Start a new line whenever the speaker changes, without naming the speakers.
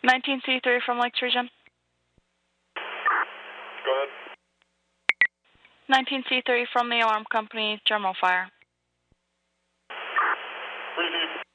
19C3 from Lakes Region.
Go ahead.
19C3 from the alarm company, general fire.
Receive.